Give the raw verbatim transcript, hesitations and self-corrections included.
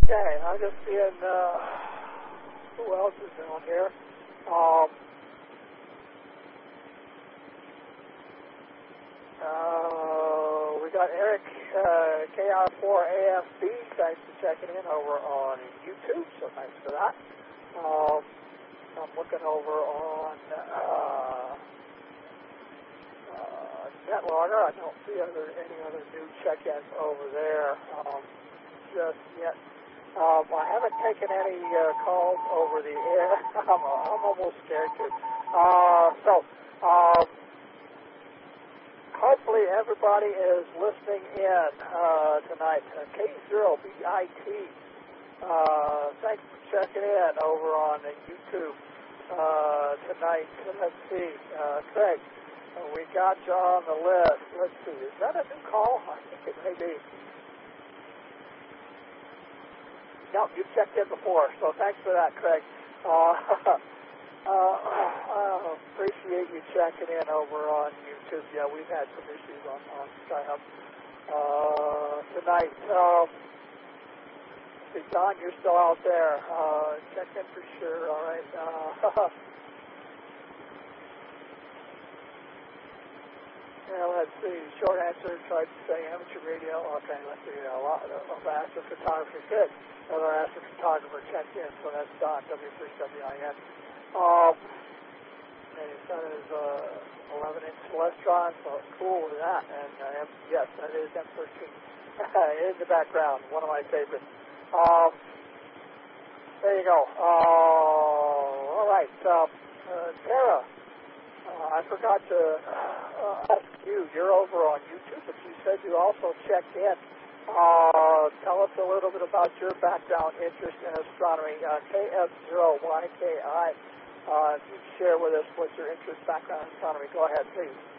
Okay, I'm just seeing uh, who else is on here. Um, uh, we got Eric uh, K R four A F B. Thanks for checking in over on YouTube, so thanks for that. Um, I'm looking over on uh, uh, NetLogger. I don't see other any other new check-ins over there um, just yet. Um, I haven't taken any uh, calls over the air. I'm, I'm almost scared to. Uh, so, um, hopefully everybody is listening in uh, tonight. Uh, K zero B I T, uh, thanks for checking in over on uh, YouTube uh, tonight. Let's see, uh, Craig, uh, we got you on the list. Let's see, is that a new call? I think it may be. No, you checked in before, so thanks for that, Craig. Uh, uh, uh, appreciate you checking in over on YouTube. Yeah, we've had some issues on, on Skyhub uh, tonight. Um, see, Don, you're still out there. Uh, check in for sure, all right. Uh, yeah, let's see. Short answer, tried to say amateur radio. Okay, let's see. A lot of, of astrophotography. Good. Another astrophotographer checked in, so that's Don, W three W I N. Um, and his son is uh, eleven inch Celestron, so cool with that. And uh, M- yes, that is M thirteen. In the background, one of my favorites. Um, there you go. Uh, all right. Uh, uh, Tara, uh, I forgot to uh, ask you. You're over on YouTube, but you said you also checked in. Uh, tell us a little bit about your background interest in astronomy. Uh, K F zero Y K I, uh, if you share with us what's your interest background in astronomy, go ahead, please.